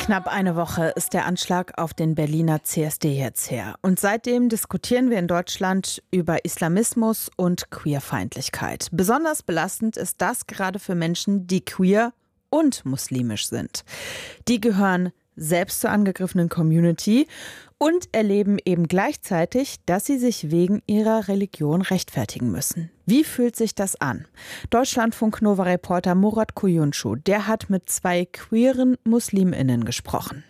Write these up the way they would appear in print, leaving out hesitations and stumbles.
Knapp eine Woche ist der Anschlag auf den Berliner CSD jetzt her. Und seitdem diskutieren wir in Deutschland über Islamismus und Queerfeindlichkeit. Besonders belastend ist das gerade für Menschen, die queer und muslimisch sind. Die gehören selbst zur angegriffenen Community und erleben eben gleichzeitig, dass sie sich wegen ihrer Religion rechtfertigen müssen. Wie fühlt sich das an? Deutschlandfunk-Nova-Reporter Murat Kuyuncu, der hat mit 2 queeren MuslimInnen gesprochen.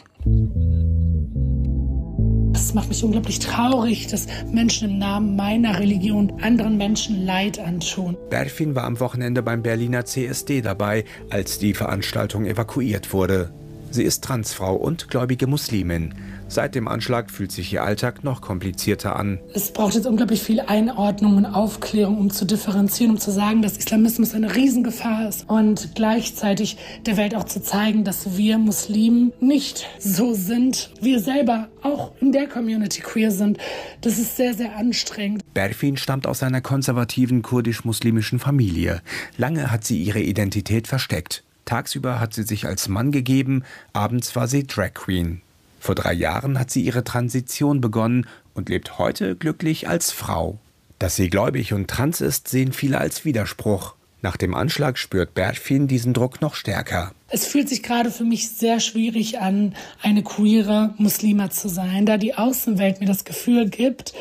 Es macht mich unglaublich traurig, dass Menschen im Namen meiner Religion anderen Menschen Leid antun. Berfin war am Wochenende beim Berliner CSD dabei, als die Veranstaltung evakuiert wurde. Sie ist Transfrau und gläubige Muslimin. Seit dem Anschlag fühlt sich ihr Alltag noch komplizierter an. Es braucht jetzt unglaublich viel Einordnung und Aufklärung, um zu differenzieren, um zu sagen, dass Islamismus eine Riesengefahr ist. Und gleichzeitig der Welt auch zu zeigen, dass wir Muslimen nicht so sind, wir selber auch in der Community queer sind. Das ist sehr, sehr anstrengend. Berfin stammt aus einer konservativen kurdisch-muslimischen Familie. Lange hat sie ihre Identität versteckt. Tagsüber hat sie sich als Mann gegeben, abends war sie Drag Queen. Vor 3 Jahren hat sie ihre Transition begonnen und lebt heute glücklich als Frau. Dass sie gläubig und trans ist, sehen viele als Widerspruch. Nach dem Anschlag spürt Berfin diesen Druck noch stärker. Es fühlt sich gerade für mich sehr schwierig an, eine queere Muslima zu sein, da die Außenwelt mir das Gefühl gibt,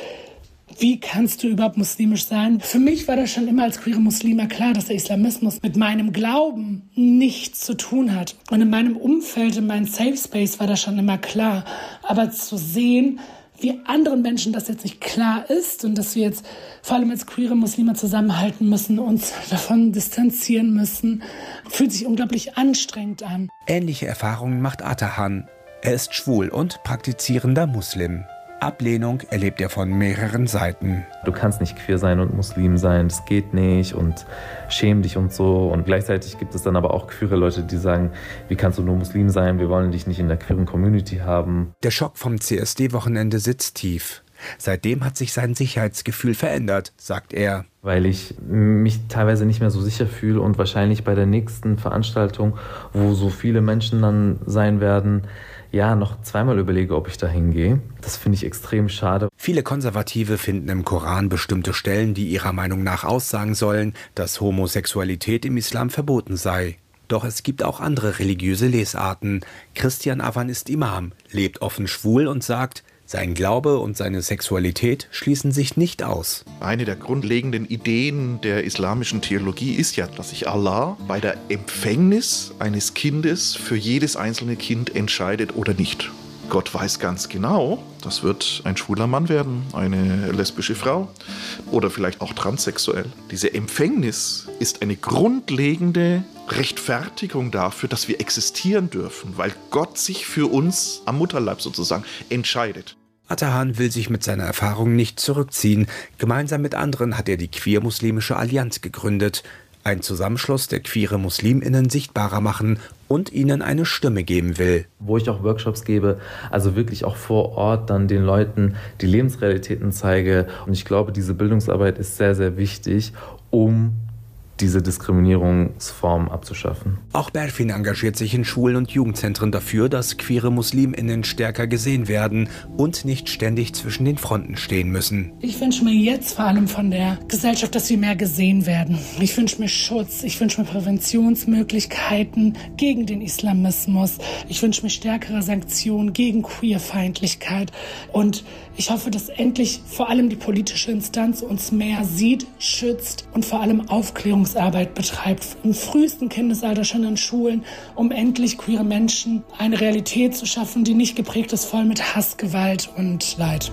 wie kannst du überhaupt muslimisch sein? Für mich war das schon immer als queere Muslima klar, dass der Islamismus mit meinem Glauben nichts zu tun hat. Und in meinem Umfeld, in meinem Safe Space war das schon immer klar. Aber zu sehen, wie anderen Menschen das jetzt nicht klar ist und dass wir jetzt vor allem als queere Muslime zusammenhalten müssen, uns davon distanzieren müssen, fühlt sich unglaublich anstrengend an. Ähnliche Erfahrungen macht Atahan. Er ist schwul und praktizierender Muslim. Ablehnung erlebt er von mehreren Seiten. Du kannst nicht queer sein und Muslim sein, das geht nicht und schäm dich und so. Und gleichzeitig gibt es dann aber auch queere Leute, die sagen, wie kannst du nur Muslim sein, wir wollen dich nicht in der queeren Community haben. Der Schock vom CSD-Wochenende sitzt tief. Seitdem hat sich sein Sicherheitsgefühl verändert, sagt er. Weil ich mich teilweise nicht mehr so sicher fühle und wahrscheinlich bei der nächsten Veranstaltung, wo so viele Menschen dann sein werden, noch zweimal überlege, ob ich da hingehe. Das finde ich extrem schade. Viele Konservative finden im Koran bestimmte Stellen, die ihrer Meinung nach aussagen sollen, dass Homosexualität im Islam verboten sei. Doch es gibt auch andere religiöse Lesarten. Christian Awan ist Imam, lebt offen schwul und sagt, sein Glaube und seine Sexualität schließen sich nicht aus. Eine der grundlegenden Ideen der islamischen Theologie ist ja, dass sich Allah bei der Empfängnis eines Kindes für jedes einzelne Kind entscheidet oder nicht. Gott weiß ganz genau, das wird ein schwuler Mann werden, eine lesbische Frau oder vielleicht auch transsexuell. Diese Empfängnis ist eine grundlegende Rechtfertigung dafür, dass wir existieren dürfen, weil Gott sich für uns am Mutterleib sozusagen entscheidet. Atahan will sich mit seiner Erfahrung nicht zurückziehen. Gemeinsam mit anderen hat er die Queer-Muslimische Allianz gegründet. Ein Zusammenschluss, der queere MuslimInnen sichtbarer machen und ihnen eine Stimme geben will. Wo ich auch Workshops gebe, also wirklich auch vor Ort dann den Leuten die Lebensrealitäten zeige. Und ich glaube, diese Bildungsarbeit ist sehr, sehr wichtig, um diese Diskriminierungsform abzuschaffen. Auch Berfin engagiert sich in Schulen und Jugendzentren dafür, dass queere MuslimInnen stärker gesehen werden und nicht ständig zwischen den Fronten stehen müssen. Ich wünsche mir jetzt vor allem von der Gesellschaft, dass wir mehr gesehen werden. Ich wünsche mir Schutz, ich wünsche mir Präventionsmöglichkeiten gegen den Islamismus. Ich wünsche mir stärkere Sanktionen gegen Queerfeindlichkeit. Und ich hoffe, dass endlich vor allem die politische Instanz uns mehr sieht, schützt und vor allem Aufklärungsarbeit betreibt. Im frühesten Kindesalter schon in Schulen, um endlich queere Menschen eine Realität zu schaffen, die nicht geprägt ist voll mit Hass, Gewalt und Leid.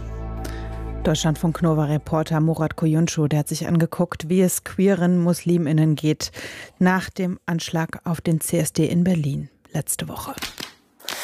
Deutschlandfunk-Nova-Reporter Murat Kuyuncu, der hat sich angeguckt, wie es queeren MuslimInnen geht nach dem Anschlag auf den CSD in Berlin letzte Woche.